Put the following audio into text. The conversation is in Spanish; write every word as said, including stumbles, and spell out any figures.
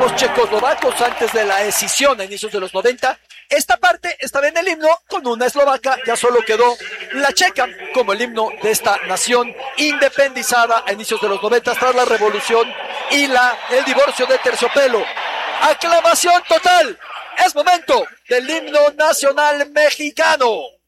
equipos checoslovacos antes de la escisión a inicios de los noventa. Esta parte estaba en el himno con una eslovaca, ya solo quedó la checa como el himno de esta nación independizada a inicios de los noventa tras la revolución y la, el divorcio de Terciopelo. Aclamación total, es momento del himno nacional mexicano.